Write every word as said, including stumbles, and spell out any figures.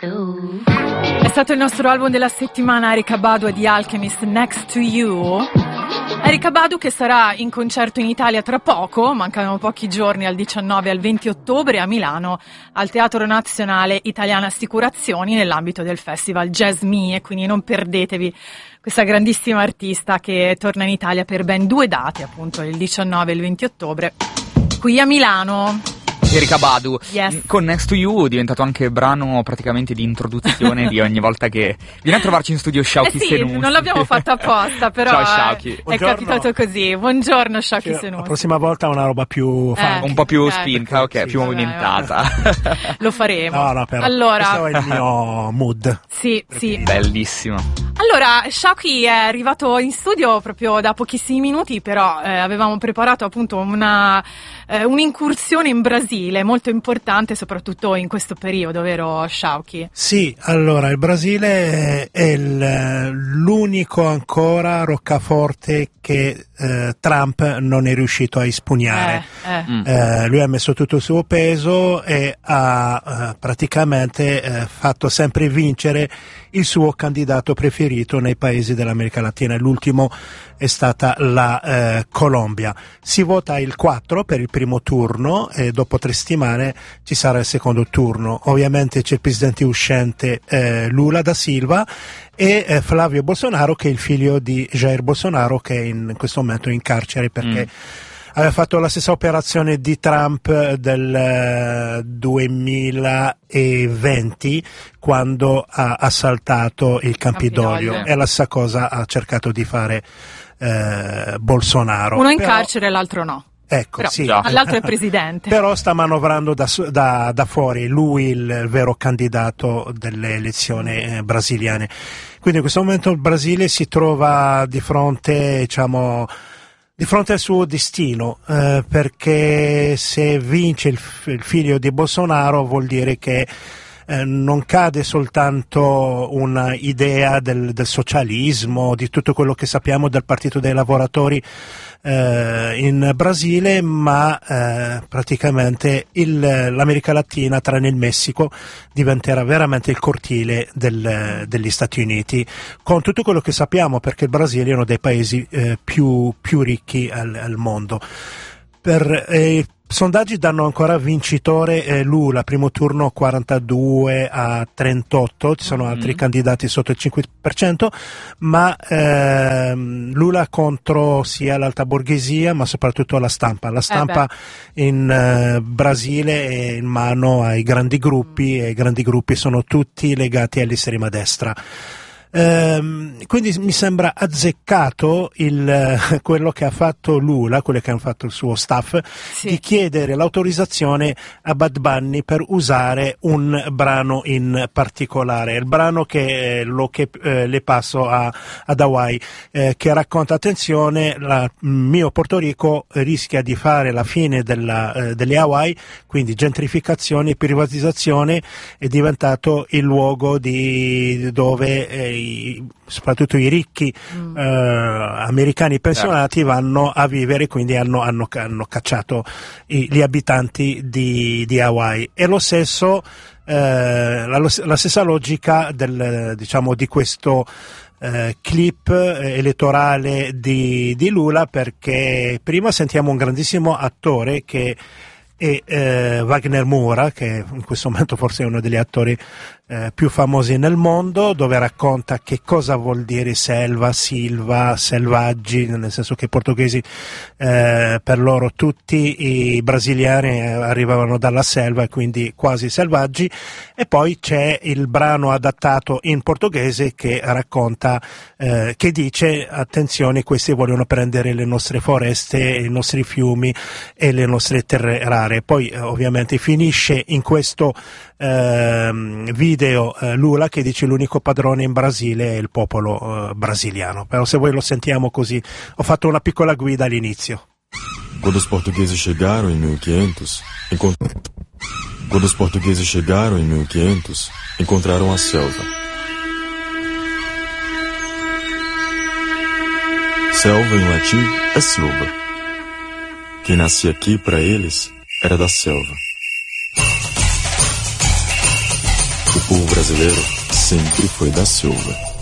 tu. È stato il nostro album della settimana, Erykah Badu e The Alchemist, Next to You. Erykah Badu che sarà in concerto in Italia tra poco, mancano pochi giorni, al diciannove e al venti ottobre a Milano, al Teatro Nazionale Italiana Assicurazioni, nell'ambito del festival Jazz Me, e quindi non perdetevi questa grandissima artista che torna in Italia per ben due date, appunto il diciannove e il venti ottobre, qui a Milano. Erykah Badu, yes. Con Next to You è diventato anche brano praticamente di introduzione di ogni volta che viene a trovarci in studio Shauki eh sì, Senussi. Non l'abbiamo fatto apposta, però Ciao Shauki. È, è Buongiorno. capitato così. Buongiorno Shauki Sì, Senussi. la prossima volta una roba più Eh. funky. Un po' più Eh, spinta, ok, sì, più vabbè, movimentata. Lo faremo. No, no, però Allora, questo è il mio mood. sì, sì. Bellissimo. Allora, Shauki è arrivato in studio proprio da pochissimi minuti, però eh, avevamo preparato appunto una eh, un'incursione in Brasile molto importante, soprattutto in questo periodo, vero Shauki? Sì, allora il Brasile è il, l'unico ancora roccaforte che eh, Trump non è riuscito a espugnare. Eh, eh. Mm. Eh, lui ha messo tutto il suo peso e ha eh, praticamente eh, fatto sempre vincere il suo candidato preferito nei paesi dell'America Latina. L'ultimo è stata la eh, Colombia. Si vota il quattro per il primo turno e dopo tre settimane ci sarà il secondo turno. Ovviamente c'è il presidente uscente eh, Lula da Silva e eh, Flavio Bolsonaro, che è il figlio di Jair Bolsonaro, che è in questo momento in carcere perché Mm. aveva fatto la stessa operazione di Trump del eh, duemilaventi quando ha assaltato il Campidoglio, Campidoglio. e la stessa cosa ha cercato di fare eh, Bolsonaro. Uno in Però- carcere e l'altro no. Ecco, Però, sì. già. l'altro è presidente. Però sta manovrando da, su- da, da fuori, lui il vero candidato delle elezioni eh, brasiliane. Quindi in questo momento il Brasile si trova di fronte, diciamo, di fronte al suo destino, eh, perché se vince il, f- il figlio di Bolsonaro vuol dire che eh, non cade soltanto una idea del, del socialismo, di tutto quello che sappiamo del Partito dei Lavoratori eh, in Brasile, ma eh, praticamente il, l'America Latina, tranne il Messico, diventerà veramente il cortile del, degli Stati Uniti, con tutto quello che sappiamo, perché il Brasile è uno dei paesi eh, più, più ricchi al, al mondo. Per, eh, sondaggi danno ancora vincitore eh, Lula, primo turno quarantadue a trentotto, ci sono Mm. altri candidati sotto il cinque per cento, ma ehm, Lula contro sia l'alta borghesia ma soprattutto la stampa. La stampa in eh, Brasile è in mano ai grandi gruppi, e i grandi gruppi sono tutti legati all'estrema destra. Ehm, quindi mi sembra azzeccato il, quello che ha fatto Lula, quello che ha fatto il suo staff, Sì. di chiedere l'autorizzazione a Bad Bunny per usare un brano in particolare, il brano che eh, lo che eh, le passo a, ad Hawaii, eh, che racconta, attenzione, la, mio Porto Rico rischia di fare la fine della, eh, delle Hawaii, quindi gentrificazione, privatizzazione, è diventato il luogo di dove eh, i, soprattutto i ricchi Mm. eh, americani pensionati vanno a vivere, quindi hanno, hanno, hanno cacciato i, gli abitanti di, di Hawaii. E lo stesso, eh, la, la stessa logica del, diciamo, di questo eh, clip eh, elettorale di, di Lula, perché prima sentiamo un grandissimo attore che è eh, Wagner Moura, che in questo momento forse è uno degli attori eh, più famosi nel mondo, dove racconta che cosa vuol dire selva, silva, selvaggi, nel senso che i portoghesi, eh, per loro tutti i brasiliani eh, arrivavano dalla selva e quindi quasi selvaggi. E poi c'è il brano adattato in portoghese che racconta, eh, che dice: attenzione, questi vogliono prendere le nostre foreste, i nostri fiumi e le nostre terre rare. Poi eh, ovviamente finisce in questo ehm, video eh, Lula che dice: l'unico padrone in Brasile è il popolo eh, brasiliano. Però se voi lo sentiamo così, ho fatto una piccola guida all'inizio. Quando os portugueses chegaram em mil e quinhentos, encont... Quando os portugueses chegaram em mil e quinhentos, encontraram a selva. Selva em latim é silva. Quem nascia aqui, para eles, era da selva. O O povo brasileiro sempre foi da Silva.